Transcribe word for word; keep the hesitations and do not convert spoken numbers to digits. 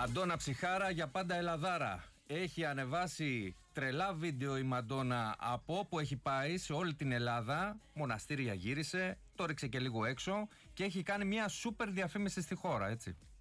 Μαντόνα ψυχάρα για πάντα Ελλαδάρα. Έχει ανεβάσει τρελά βίντεο η Μαντόνα από όπου έχει πάει σε όλη την Ελλάδα. Μοναστήρια γύρισε, το ρίξε και λίγο έξω και έχει κάνει μια σούπερ διαφήμιση στη χώρα, έτσι.